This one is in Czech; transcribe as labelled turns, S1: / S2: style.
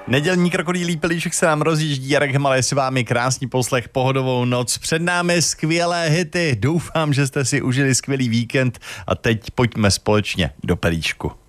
S1: Nedělní krokodýlí pelíšek se nám rozjíždí, Jarek Hemala je s vámi, krásný poslech, pohodovou noc. Před námi skvělé hity, doufám, že jste si užili skvělý víkend a teď pojďme společně do pelíšku.